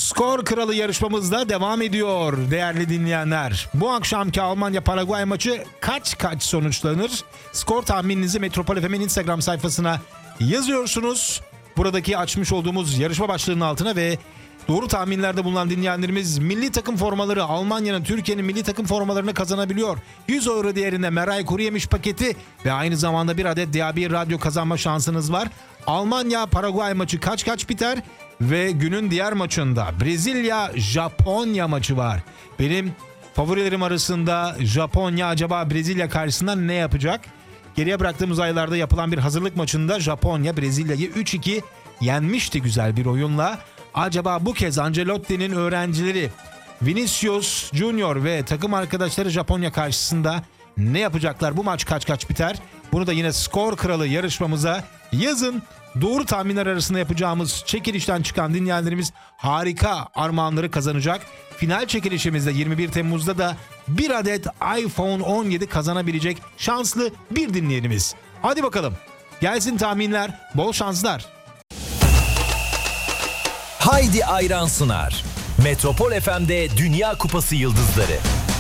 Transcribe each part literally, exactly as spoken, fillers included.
Skor Kralı yarışmamızda devam ediyor değerli dinleyenler. Bu akşamki Almanya-Paraguay maçı kaç kaç sonuçlanır? Skor tahmininizi Metropol F M'in Instagram sayfasına yazıyorsunuz. Buradaki açmış olduğumuz yarışma başlığının altına ve doğru tahminlerde bulunan dinleyenlerimiz milli takım formaları, Almanya'nın, Türkiye'nin milli takım formalarını kazanabiliyor. yüz euro değerinde Meray Kuruyemiş paketi ve aynı zamanda bir adet D A B radyo kazanma şansınız var. Almanya-Paraguay maçı kaç kaç biter? Ve günün diğer maçında Brezilya-Japonya maçı var. Benim favorilerim arasında Japonya acaba Brezilya karşısında ne yapacak? Geriye bıraktığımız aylarda yapılan bir hazırlık maçında Japonya Brezilya'yı üç iki yenmişti güzel bir oyunla. Acaba bu kez Ancelotti'nin öğrencileri Vinicius Junior ve takım arkadaşları Japonya karşısında ne yapacaklar? Bu maç kaç kaç biter? Bunu da yine Skor Kralı yarışmamıza yazın. Doğru tahminler arasında yapacağımız çekilişten çıkan dinleyenlerimiz harika armağanları kazanacak. Final çekilişimizde yirmi bir Temmuz'da da bir adet iPhone on yedi kazanabilecek şanslı bir dinleyenimiz. Hadi bakalım. Gelsin tahminler, bol şanslar. Haydi Ayran sunar. Metropol F M'de Dünya Kupası Yıldızları.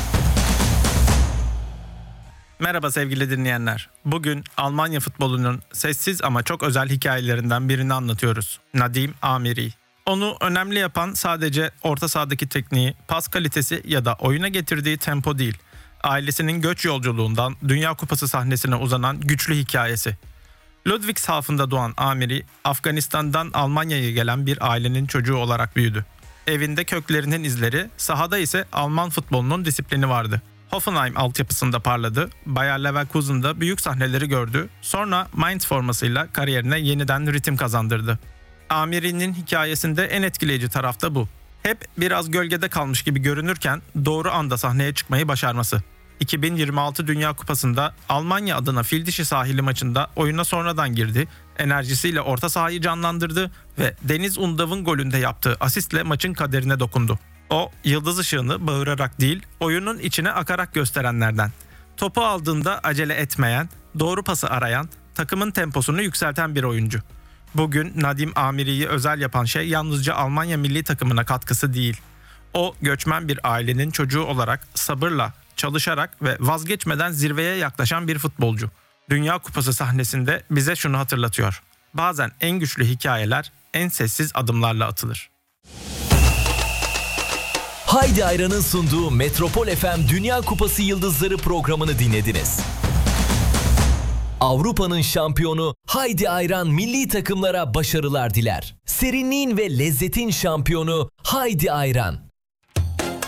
Merhaba sevgili dinleyenler. Bugün Almanya futbolunun sessiz ama çok özel hikayelerinden birini anlatıyoruz. Nadim Amiri. Onu önemli yapan sadece orta sahadaki tekniği, pas kalitesi ya da oyuna getirdiği tempo değil. Ailesinin göç yolculuğundan Dünya Kupası sahnesine uzanan güçlü hikayesi. Ludwigshafen'da doğan Amiri, Afganistan'dan Almanya'ya gelen bir ailenin çocuğu olarak büyüdü. Evinde köklerinin izleri, sahada ise Alman futbolunun disiplini vardı. Hoffenheim altyapısında parladı, Bayer Leverkusen'da büyük sahneleri gördü, sonra Mainz formasıyla kariyerine yeniden ritim kazandırdı. Amiri'nin hikayesinde en etkileyici taraf da bu. Hep biraz gölgede kalmış gibi görünürken doğru anda sahneye çıkmayı başarması. iki bin yirmi altı Dünya Kupası'nda Almanya adına Fildişi sahili maçında oyuna sonradan girdi, enerjisiyle orta sahayı canlandırdı ve Deniz Undav'ın golünde yaptığı asistle maçın kaderine dokundu. O, yıldız ışığını bağırarak değil, oyunun içine akarak gösterenlerden. Topu aldığında acele etmeyen, doğru pası arayan, takımın temposunu yükselten bir oyuncu. Bugün Nadim Amiri'yi özel yapan şey yalnızca Almanya milli takımına katkısı değil. O, göçmen bir ailenin çocuğu olarak sabırla, çalışarak ve vazgeçmeden zirveye yaklaşan bir futbolcu. Dünya Kupası sahnesinde bize şunu hatırlatıyor. Bazen en güçlü hikayeler en sessiz adımlarla atılır. Haydi Ayran'ın sunduğu Metropol F M Dünya Kupası Yıldızları programını dinlediniz. Avrupa'nın şampiyonu Haydi Ayran milli takımlara başarılar diler. Serinliğin ve lezzetin şampiyonu Haydi Ayran.